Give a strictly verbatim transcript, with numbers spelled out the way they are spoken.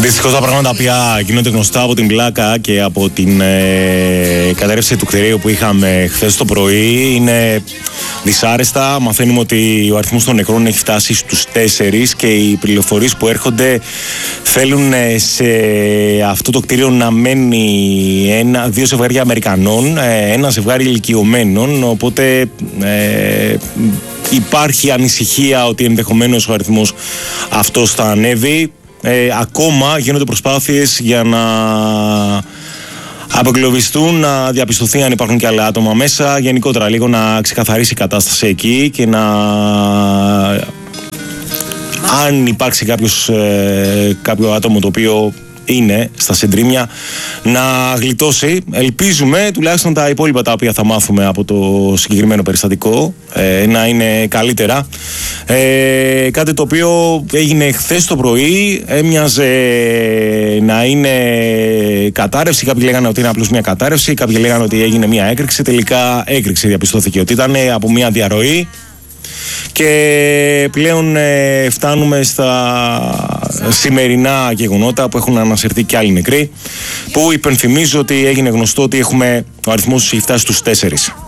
Δυστυχώς τα πράγματα πια γίνονται γνωστά από την πλάκα και από την ε, κατάρρευση του κτηρίου που είχαμε χθες το πρωί. Είναι δυσάρεστα. Μαθαίνουμε ότι ο αριθμός των νεκρών έχει φτάσει στους τέσσερις και οι πληροφορίες που έρχονται θέλουν σε αυτό το κτίριο να μένει ένα, δύο ζευγάρια Αμερικανών, ένα ζευγάρι ηλικιωμένων, οπότε ε, υπάρχει ανησυχία ότι ενδεχομένως ο αριθμός αυτός θα ανέβει. Ε, ακόμα γίνονται προσπάθειες για να απεγκλωβιστούν, να διαπιστωθεί αν υπάρχουν και άλλα άτομα μέσα, γενικότερα λίγο να ξεκαθαρίσει η κατάσταση εκεί και να, αν υπάρξει κάποιος, ε, κάποιο άτομο το οποίο είναι στα συντρίμμια, να γλιτώσει. Ελπίζουμε τουλάχιστον τα υπόλοιπα τα οποία θα μάθουμε από το συγκεκριμένο περιστατικό ε, να είναι καλύτερα. Ε, κάτι το οποίο έγινε χθες το πρωί, έμοιαζε να είναι κατάρρευση. Κάποιοι λέγανε ότι είναι απλώς μια κατάρρευση, κάποιοι λέγανε ότι έγινε μια έκρηξη. Τελικά έκρηξη διαπιστώθηκε ότι ήταν από μια διαρροή. Και πλέον ε, φτάνουμε στα σημερινά γεγονότα που έχουν ανασυρθεί και άλλοι νεκροί, που υπενθυμίζω ότι έγινε γνωστό ότι έχουμε, ο αριθμός έχει φτάσει στους τέσσερις.